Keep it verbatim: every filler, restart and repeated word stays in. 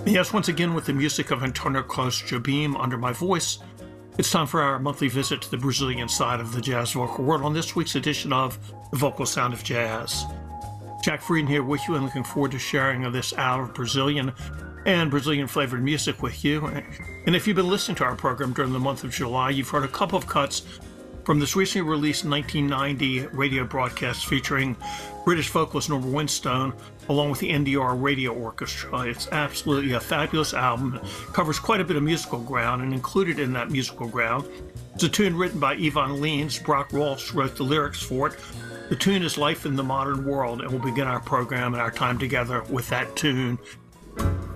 Yes, once again with the music of Antonio Carlos Jobim under my voice, it's time for our monthly visit to the Brazilian side of the jazz vocal world on this week's edition of The Vocal Sound of Jazz. Jack Frieden here with you and looking forward to sharing this hour of Brazilian and Brazilian-flavored music with you. And if you've been listening to our program during the month of July, you've heard a couple of cuts from this recently released nineteen ninety radio broadcast featuring British vocalist Norma Winstone along with the N D R Radio Orchestra. It's absolutely a fabulous album. It covers quite a bit of musical ground, and included in that musical ground is a tune written by Ivan Lins. Brock Walsh wrote the lyrics for it. The tune is Life in the Modern World, and we'll begin our program and our time together with that tune.